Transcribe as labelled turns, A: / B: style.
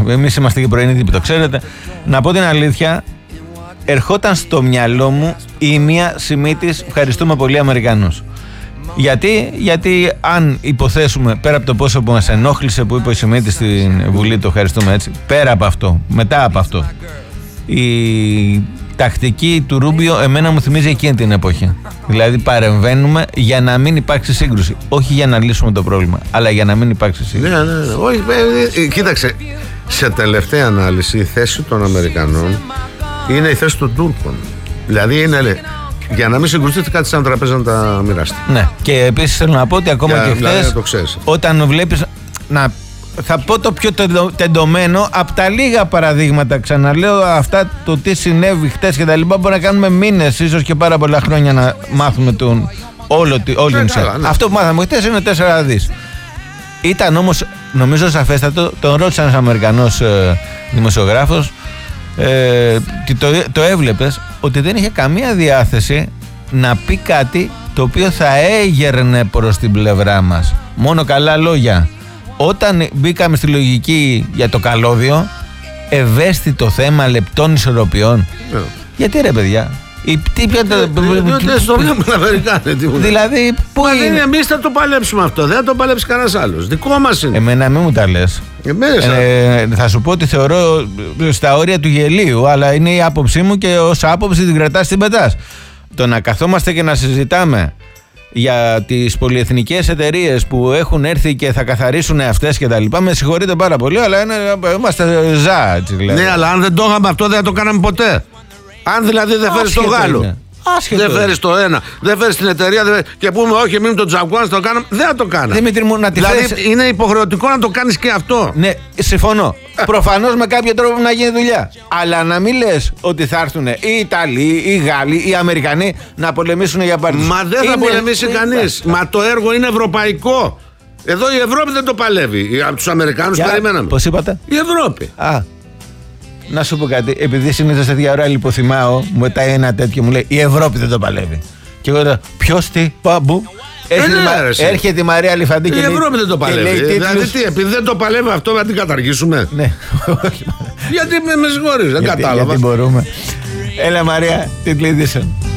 A: Εμείς είμαστε και πρωινοί τύποι, το ξέρετε. Να πω την αλήθεια, ερχόταν στο μυαλό μου η μία σημεία της ευχαριστούμε πολύ Αμερικανούς. Γιατί αν υποθέσουμε, πέρα από το πόσο που μας ενόχλησε που είπε ο Σιμίτης στην Βουλή, το ευχαριστούμε έτσι, πέρα από αυτό, μετά από αυτό, η τακτική του Ρούμπιο εμένα μου θυμίζει εκείνη την εποχή. Δηλαδή παρεμβαίνουμε για να μην υπάρξει σύγκρουση. Όχι για να λύσουμε το πρόβλημα, αλλά για να μην υπάρξει σύγκρουση.
B: Ναι. Όχι, κοίταξε, σε τελευταία ανάλυση η θέση των Αμερικανών είναι η θέση των Τούρκων. Δηλαδή είναι... Για να μην συγκρουστείτε κάτι σαν τραπέζι να τα μοιράσετε.
A: Ναι. Και επίσης θέλω να πω ότι ακόμα και χθες, όταν βλέπεις. Θα πω το πιο τεντωμένο από τα λίγα παραδείγματα. Ξαναλέω αυτά, το τι συνέβη χθες και τα λοιπά. Μπορεί να κάνουμε μήνες, ίσως και πάρα πολλά χρόνια να μάθουμε όλη την ουσία. Ναι. Αυτό που μάθαμε χθες είναι 4 δις. Ήταν όμως, νομίζω, σαφέστατο. Τον ρώτησε ένας Αμερικανός δημοσιογράφος. Το έβλεπες ότι δεν είχε καμία διάθεση να πει κάτι το οποίο θα έγερνε προς την πλευρά μας. Μόνο καλά λόγια. Όταν μπήκαμε στη λογική για το καλώδιο, ευαίσθητο θέμα λεπτών ισορροπιών. Γιατί ρε παιδιά, δηλαδή, πού είναι?
B: Εμείς θα το παλέψουμε αυτό. Δεν θα το παλέψει κανένας άλλος. Δικό μας είναι.
A: Εμένα μην μου τα λες. Θα σου πω ότι θεωρώ στα όρια του γελίου, αλλά είναι η άποψή μου και ως άποψη την κρατάς, την πετάς. Το να καθόμαστε και να συζητάμε για τις πολυεθνικές εταιρείες που έχουν έρθει και θα καθαρίσουν αυτές και τα λοιπά, με συγχωρείτε πάρα πολύ, αλλά είμαστε ζά, έτσι δηλαδή.
B: Ναι, αλλά αν δεν το είχαμε αυτό, δεν θα το κάναμε ποτέ. Αν δηλαδή δεν φέρεις το Γάλλο, δεν φέρεις το ένα, δεν φέρεις την εταιρεία και πούμε όχι, εμείς τον Τζαγκουάν το κάναμε, δεν θα το κάναμε.
A: Δημήτρη μου, να τη
B: δηλαδή
A: φέρεις...
B: είναι υποχρεωτικό να το κάνεις και αυτό.
A: Ναι, συμφωνώ. Προφανώς με κάποιο τρόπο να γίνει δουλειά. Αλλά να μην λες ότι θα έρθουν οι Ιταλοί, οι Γάλλοι, οι Αμερικανοί να πολεμήσουν για πάρτι.
B: Μα δεν θα πολεμήσει κανείς. Μα το έργο είναι ευρωπαϊκό. Εδώ η Ευρώπη δεν το παλεύει. Από τους Αμερικάνους περιμέναμε.
A: Πώς είπατε?
B: Η Ευρώπη.
A: Να σου πω κάτι, επειδή συνήθως σε τέτοια ώρα λιποθυμάω, μου μετάει ένα τέτοιο, μου λέει η Ευρώπη δεν το παλεύει. Και εγώ λέω, ποιος τι, πάμπου. Έρχεται η Μαρία Λιφαντή και
B: η Ευρώπη δεν το παλεύει. Δηλαδή τι, επειδή δεν το παλεύει αυτό, να την καταργήσουμε?
A: Ναι.
B: Γιατί με συγχωρείς, δεν κατάλαβα.
A: Γιατί μπορούμε. Έλα Μαρία, την κλείδισαν.